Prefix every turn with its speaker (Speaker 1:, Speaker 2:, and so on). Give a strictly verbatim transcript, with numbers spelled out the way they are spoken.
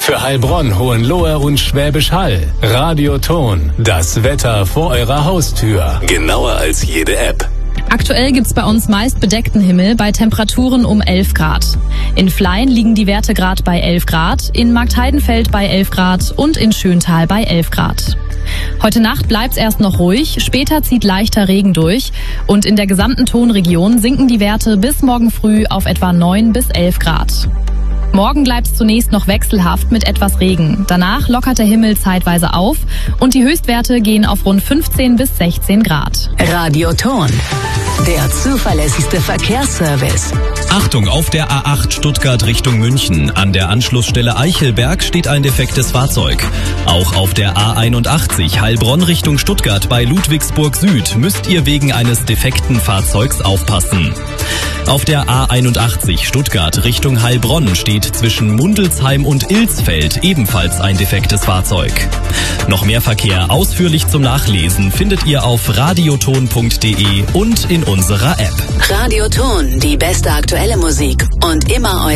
Speaker 1: Für Heilbronn, Hohenlohe und Schwäbisch Hall. Radioton, das Wetter vor eurer Haustür. Genauer als jede App.
Speaker 2: Aktuell gibt's bei uns meist bedeckten Himmel bei Temperaturen um elf Grad. In Flein liegen die Werte gerade bei elf Grad, in Marktheidenfeld bei elf Grad und in Schöntal bei elf Grad. Heute Nacht bleibt's erst noch ruhig, später zieht leichter Regen durch und in der gesamten Tonregion sinken die Werte bis morgen früh auf etwa neun bis elf Grad. Morgen bleibt es zunächst noch wechselhaft mit etwas Regen. Danach lockert der Himmel zeitweise auf und die Höchstwerte gehen auf rund fünfzehn bis sechzehn Grad.
Speaker 3: Radioton, der zuverlässigste Verkehrsservice.
Speaker 4: Achtung, auf der A acht Stuttgart Richtung München. An der Anschlussstelle Eichelberg steht ein defektes Fahrzeug. Auch auf der A einundachtzig Heilbronn Richtung Stuttgart bei Ludwigsburg Süd müsst ihr wegen eines defekten Fahrzeugs aufpassen. Auf der A einundachtzig Stuttgart Richtung Heilbronn steht zwischen Mundelsheim und Ilsfeld ebenfalls ein defektes Fahrzeug. Noch mehr Verkehr ausführlich zum Nachlesen findet ihr auf radioton punkt de und in unserer App.
Speaker 3: Radioton, die beste aktuelle Musik und immer euer